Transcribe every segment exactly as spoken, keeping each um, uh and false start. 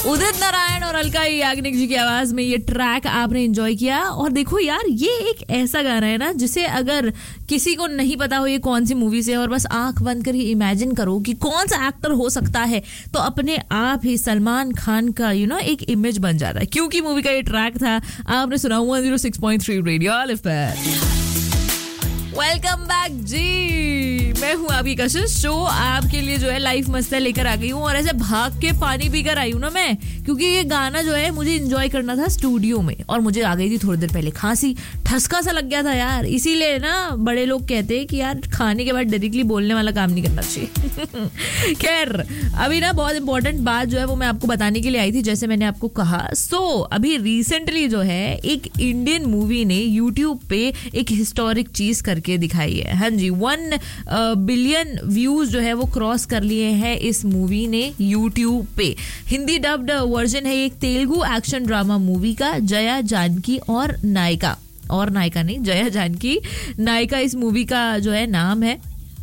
उदित नारायण और अलका याग्निक जी की आवाज में ये ट्रैक आपने एंजॉय किया। और देखो यार, ये एक ऐसा गाना है ना जिसे अगर किसी को नहीं पता हो ये कौन सी मूवी से, और बस आंख बंद कर ही इमेजिन करो कि कौन सा एक्टर हो सकता है, तो अपने आप ही सलमान खान का यू नो एक इमेज बन जाता है, क्योंकि मूवी का ये ट्रैक था। आपने सुना one oh six point three radio lift. Welcome back जी, मैं हूँ आपकी कशिश। शो आपके लिए जो है लाइफ मस्ती लेकर आ गई हूँ, और ऐसे भाग के पानी पीकर आई हूँ ना मैं, क्योंकि ये गाना जो है मुझे एंजॉय करना था स्टूडियो में, और मुझे आ गई थी थोड़ी देर पहले खांसी, ठसका सा लग गया था यार। इसीलिए ना बड़े लोग कहते हैं कि यार खाने के बाद डायरेक्टली बोलने वाला काम नहीं करना चाहिए। खैर, अभी ना बहुत इंपॉर्टेंट बात जो है वो मैं आपको बताने के लिए आई थी, जैसे मैंने आपको कहा। सो so, अभी रिसेंटली जो है एक इंडियन मूवी ने यूट्यूब पे एक हिस्टोरिक चीज करके के दिखाई है। हाँ जी, वन बिलियन व्यूज जो है वो क्रॉस कर लिए हैं इस मूवी ने यूट्यूब पे। हिंदी डब्ड वर्जन है एक तेलुगु एक्शन ड्रामा मूवी का। जया जानकी और नायिका, और नायिका नहीं, जया जानकी नायिका इस मूवी का जो है नाम है।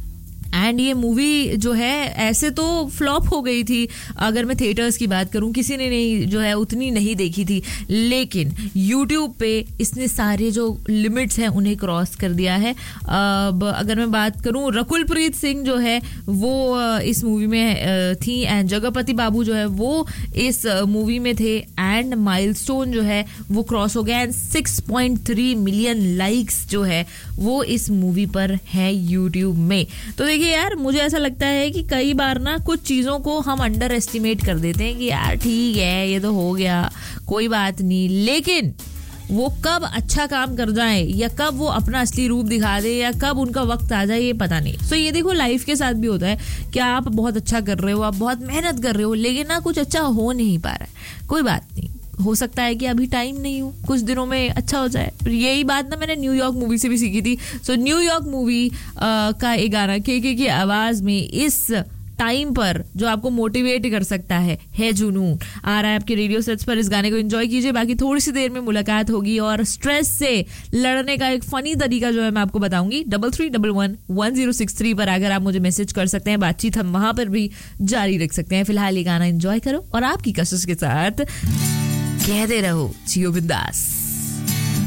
एंड ये मूवी जो है ऐसे तो फ्लॉप हो गई थी, अगर मैं थिएटर्स की बात करूं किसी ने नहीं जो है उतनी नहीं देखी थी, लेकिन यूट्यूब पे इसने सारे जो लिमिट्स हैं उन्हें क्रॉस कर दिया है। अब अगर मैं बात करूं, रकुलप्रीत सिंह जो है वो इस मूवी में थी, एंड जगपति बाबू जो है वो इस मूवी में थे, एंड माइलस्टोन जो है वो क्रॉस हो गया, and six point three million likes जो है वो इस मूवी पर है यूट्यूब में। तो देखिए यार, मुझे ऐसा लगता है कि कई बार ना कुछ चीज़ों को हम अंडर एस्टिमेट कर देते हैं कि यार ठीक है ये तो हो गया, कोई बात नहीं, लेकिन वो कब अच्छा काम कर जाए या कब वो अपना असली रूप दिखा दे या कब उनका वक्त आ जाए ये पता नहीं। सो so, ये देखो लाइफ के साथ भी होता है कि आप बहुत अच्छा कर रहे हो, आप बहुत मेहनत कर रहे हो, लेकिन ना कुछ अच्छा हो नहीं पा रहा है। कोई बात नहीं, हो सकता है कि अभी टाइम नहीं हो, कुछ दिनों में अच्छा हो जाए। यही बात ना मैंने न्यूयॉर्क मूवी से भी सीखी थी। सो न्यूयॉर्क मूवी का एक गाना के के की आवाज में इस टाइम पर जो आपको मोटिवेट कर सकता है है जुनून, आ रहा है आपके रेडियो सेट्स पर। इस गाने को एंजॉय कीजिए। बाकी थोड़ी सी देर में मुलाकात होगी और स्ट्रेस से लड़ने का एक फनी तरीका जो है मैं आपको बताऊंगी। Double three double one one zero six three पर अगर आप मुझे मैसेज कर सकते हैं, बातचीत हम वहां पर भी जारी रख सकते हैं। फिलहाल ये गाना एंजॉय करो और आपकी कशिश के साथ कहते रहो जियो बिंदास।